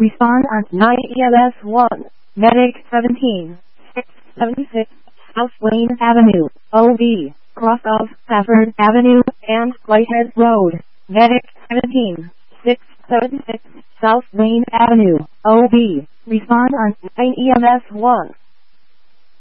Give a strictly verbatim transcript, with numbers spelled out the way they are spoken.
Respond on nine E M S one. Medic seventeen, six seventy-six, South Wayne Avenue, O B, cross of Stafford Avenue and Whitehead Road. Medic seventeen, six seventy-six, South Wayne Avenue, O B. Respond on nine E M S one.